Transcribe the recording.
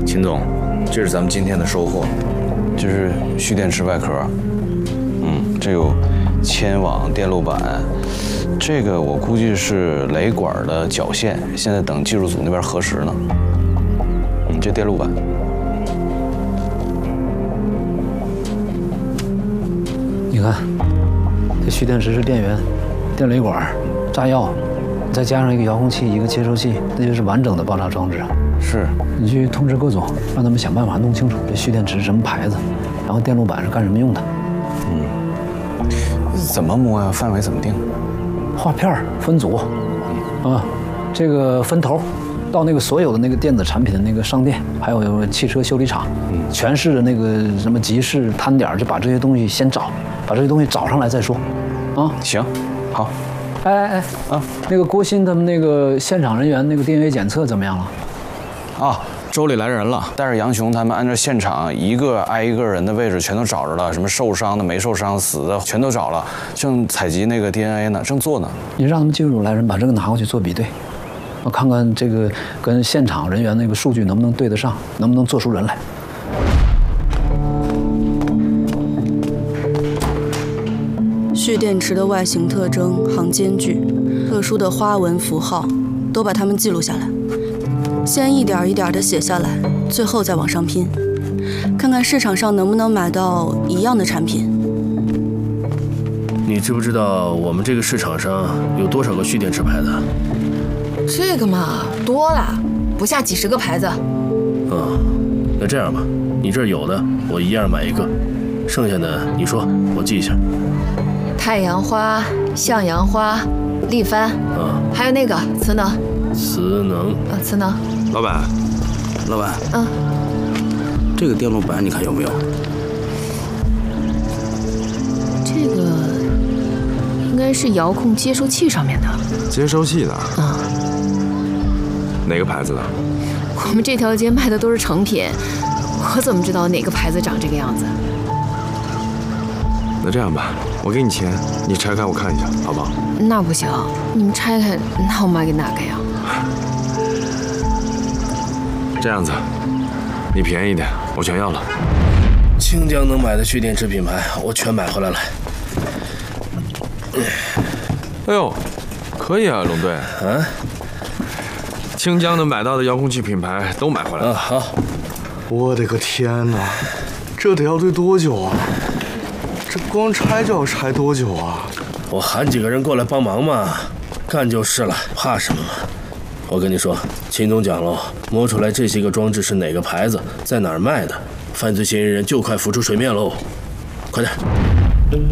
秦总，这是咱们今天的收获，这是蓄电池外壳，这有铅网、电路板，这个我估计是雷管的绞线，现在等技术组那边核实呢。这电路板。 你看，这蓄电池是电源、电雷管、炸药，再加上一个遥控器、一个接收器，那就是完整的爆炸装置。 是， 你去通知各总，让他们想办法弄清楚这蓄电池是什么牌子，然后电路板是干什么用的。 怎么摸呀？范围怎么定？ 画片分组，这个分头，到那个所有的那个电子产品的那个商店，还有汽车修理厂，全市的那个什么集市摊点，就把这些东西先找，把这些东西找上来再说。 行，好。 那个郭鑫他们那个现场人员那个 DNA 检测怎么样了？ 州里来人了，带着杨雄他们按照现场一个挨一个人的位置全都找着了，什么受伤的、没受伤、死的全都找了，正采集那个 DNA 呢，正做呢。你让他们技术组来人把这个拿过去做比对，我看看这个跟现场人员那个数据能不能对得上，能不能做出人来。 蓄电池的外形特征、行间距、特殊的花纹符号，都把它们记录下来。先一点一点地写下来，最后再往上拼，看看市场上能不能买到一样的产品。 你知不知道我们这个市场上有多少个蓄电池牌子？ 这个嘛，多了，不下几十个牌子。 那这样吧，你这儿有的我一样买一个，剩下的你说，我记一下。 太阳花、向阳花、立帆，还有那个磁能。 磁能， 磁能。 老板，这个电路板你看有没有？ 这个应该是遥控接收器上面的。 接收器的？哪个牌子的？ 我们这条街卖的都是成品，我怎么知道哪个牌子长这个样子？ 那这样吧，我给你钱，你拆开我看一下，好不好？ 那不行，你们拆开，那我买给哪个呀？ 这样子，你便宜一点，我全要了。 清江能买的蓄电池品牌，我全买回来了。 哎呦，可以啊，龙队。清江能买到的遥控器品牌都买回来了。 好。 我的个天哪，这得要对多久啊？这光拆就要拆多久啊？ 我喊几个人过来帮忙嘛，干就是了，怕什么嘛？我跟你说，秦总讲喽，摸出来这些个装置是哪个牌子，在哪儿卖的，犯罪嫌疑人就快浮出水面喽！快点。